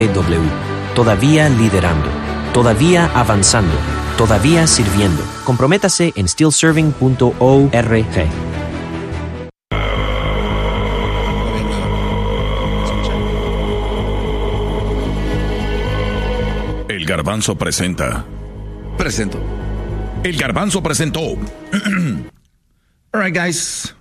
Todavía liderando, todavía avanzando, todavía sirviendo. Comprométase en stillserving.org. El Garbanzo presenta. El Garbanzo presentó. All right, guys.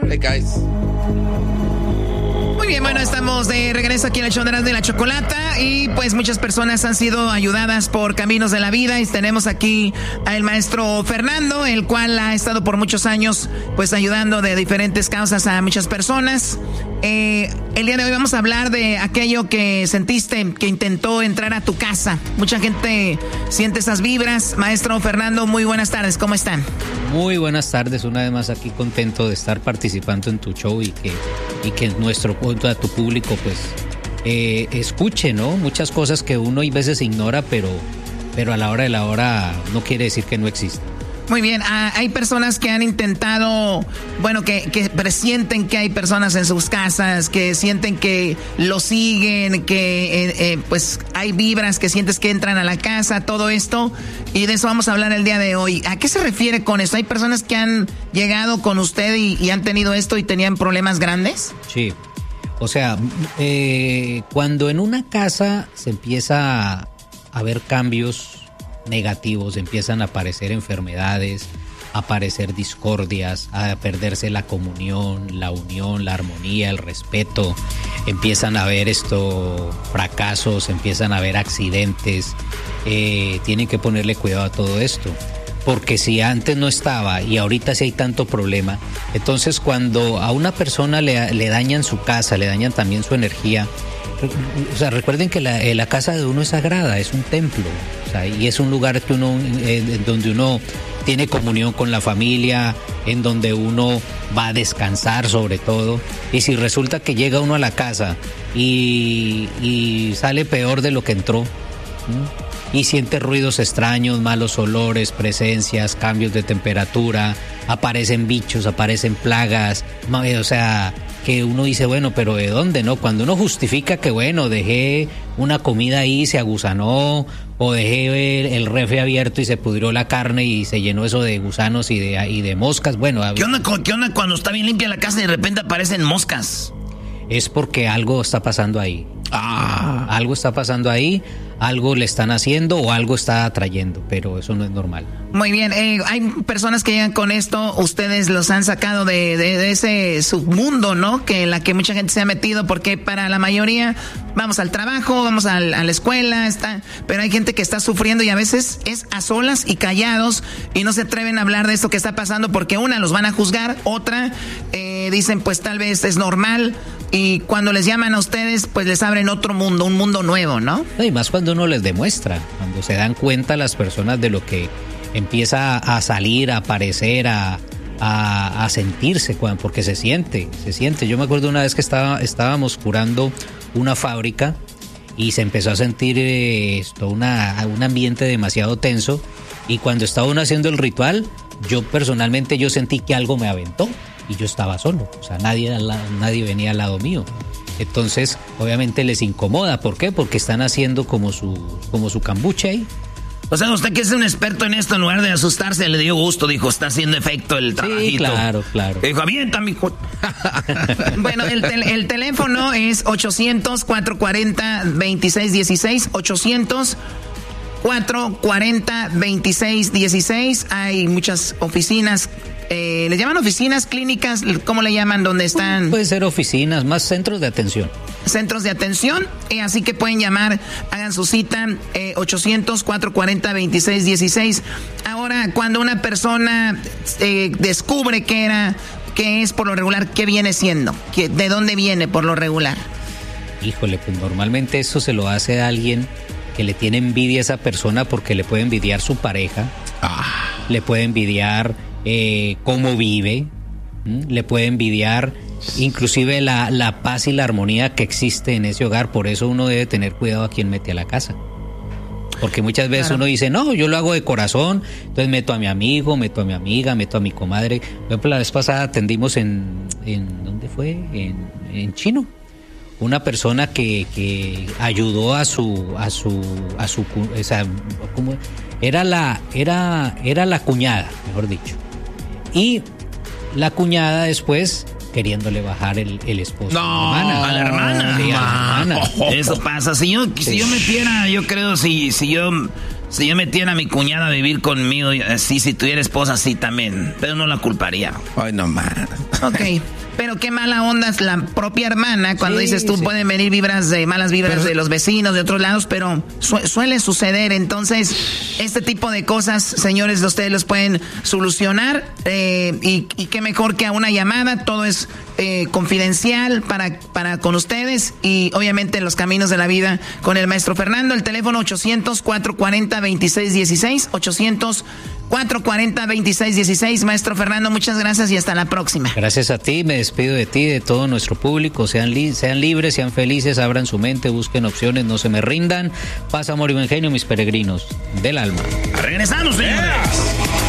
Muy bien, bueno, estamos de regreso aquí en el show de la Chocolata y pues muchas personas han sido ayudadas por Caminos de la Vida y tenemos aquí al maestro Fernando, el cual ha estado por muchos años pues ayudando de diferentes causas a muchas personas. El día de hoy vamos a hablar de aquello que sentiste que intentó entrar a tu casa. Mucha gente siente esas vibras. Maestro Fernando, muy buenas tardes, ¿cómo están? Muy buenas tardes, una vez más aquí contento de estar participando en tu show y que nuestro a tu público pues escuche, ¿no? Muchas cosas que uno hay veces ignora, pero a la hora de la hora no quiere decir que no existen. Muy bien, hay personas que han intentado, bueno, que presienten que hay personas en sus casas, que sienten que lo siguen, que pues hay vibras que sientes que entran a la casa, todo esto, y de eso vamos a hablar el día de hoy. ¿A qué se refiere con esto? ¿Hay personas que han llegado con usted y han tenido esto y tenían problemas grandes? Sí, o sea, cuando en una casa se empieza a ver cambios negativos, empiezan a aparecer enfermedades, a aparecer discordias, a perderse la comunión, la unión, la armonía, el respeto, empiezan a haber fracasos, empiezan a haber accidentes, tienen que ponerle cuidado a todo esto, porque si antes no estaba y ahorita sí hay tanto problema, entonces cuando a una persona le dañan su casa, le dañan también su energía. O sea, recuerden que la casa de uno es sagrada, es un templo, o sea, y es un lugar que donde uno tiene comunión con la familia, en donde uno va a descansar sobre todo. Y si resulta que llega uno a la casa y sale peor de lo que entró, y siente ruidos extraños, malos olores, presencias, cambios de temperatura, aparecen bichos, aparecen plagas, o sea, que uno dice, bueno, pero ¿de dónde, no? Cuando uno justifica que, bueno, dejé una comida ahí, se agusanó, o dejé el refri abierto y se pudrió la carne y se llenó eso de gusanos y de moscas, bueno. ¿Qué onda cuando está bien limpia la casa y de repente aparecen moscas? Es porque algo está pasando ahí. Algo está pasando ahí, algo le están haciendo o algo está atrayendo, pero eso no es normal. Muy bien, hay personas que llegan con esto, ustedes los han sacado de ese submundo, ¿no? Que en la que mucha gente se ha metido, porque para la mayoría vamos al trabajo, vamos a la escuela, pero hay gente que está sufriendo y a veces es a solas y callados y no se atreven a hablar de esto que está pasando porque una, los van a juzgar, otra, dicen pues tal vez es normal. Y cuando les llaman a ustedes, pues les abren otro mundo, un mundo nuevo, ¿no? Y más cuando uno les demuestra, cuando se dan cuenta las personas de lo que empieza a salir, a aparecer, a sentirse, porque se siente. Yo me acuerdo una vez que estábamos curando una fábrica y se empezó a sentir un ambiente demasiado tenso, y cuando estaba uno haciendo el ritual, yo personalmente sentí que algo me aventó. Y yo estaba solo, o sea, nadie venía al lado mío. Entonces, obviamente les incomoda. ¿Por qué? Porque están haciendo como su cambuche ahí. O sea, usted que es un experto en esto, en lugar de asustarse, le dio gusto, dijo, está haciendo efecto el trabajito. Sí, claro. Dijo, avienta, mijo. Bueno, el teléfono es 800-440-2616, 800-440-2616. Hay muchas oficinas. ¿Le llaman oficinas, clínicas? ¿Cómo le llaman? ¿Dónde están? Puede ser oficinas, más centros de atención. Centros de atención, así que pueden llamar, hagan su cita, 800-440-2616. Ahora, cuando una persona descubre qué es por lo regular, ¿qué viene siendo? ¿De dónde viene por lo regular? Híjole, pues normalmente eso se lo hace a alguien que le tiene envidia a esa persona, porque le puede envidiar su pareja, le puede envidiar cómo vive, le puede envidiar inclusive la paz y la armonía que existe en ese hogar. Por eso uno debe tener cuidado a quién mete a la casa, porque muchas veces uno dice, no, yo lo hago de corazón, entonces meto a mi amigo, meto a mi amiga, meto a mi comadre. Por ejemplo, la vez pasada atendimos en ¿dónde fue? En Chino, una persona que ayudó a su o sea, ¿cómo? Era la cuñada, mejor dicho. Y la cuñada después queriéndole bajar el esposo. No, a la hermana. Sí, a la hermana. Eso pasa. Si yo metiera, yo creo, si yo metiera a mi cuñada a vivir conmigo, sí, si tuviera esposa, sí también. Pero no la culparía. Ay, no más. Ok. Pero qué mala onda es la propia hermana cuando dices tú, pueden venir malas vibras de los vecinos, de otros lados, pero suele suceder. Entonces, este tipo de cosas, señores, ustedes los pueden solucionar y qué mejor que a una llamada. Todo es confidencial para con ustedes y obviamente en los caminos de la vida con el maestro Fernando. El teléfono 800-440-2616, 800-440-2616. Maestro Fernando, muchas gracias y hasta la próxima. Gracias a ti, me despido de ti, de todo nuestro público. Sean libres, sean felices, abran su mente, busquen opciones, no se me rindan. Paz, amor y buen genio, mis peregrinos del alma. Regresamos, señores.